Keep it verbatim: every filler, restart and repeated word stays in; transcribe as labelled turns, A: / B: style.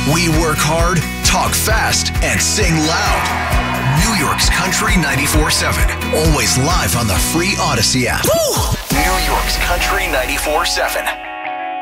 A: We work hard, talk fast, and sing loud. New York's Country ninety-four seven. Always live on the free Odyssey app. Woo! New York's Country ninety-four seven.